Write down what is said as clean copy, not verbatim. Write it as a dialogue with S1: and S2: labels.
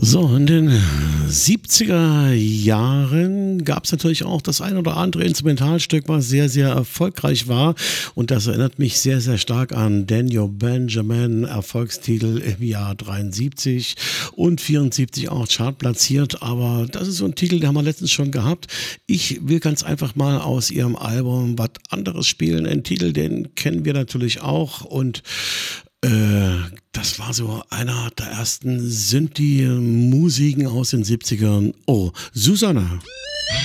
S1: So, in den 70er Jahren gab es natürlich auch das ein oder andere Instrumentalstück, was sehr, sehr erfolgreich war. Und das erinnert mich sehr, sehr stark an Daniel Benjamin, Erfolgstitel im Jahr 73 und 74 auch chartplatziert. Aber das ist so ein Titel, den haben wir letztens schon gehabt. Ich will ganz einfach mal aus ihrem Album was anderes spielen. Ein Titel, den kennen wir natürlich auch. Und das war so einer der ersten Synthi-Musiken aus den 70ern. Oh, Susanna.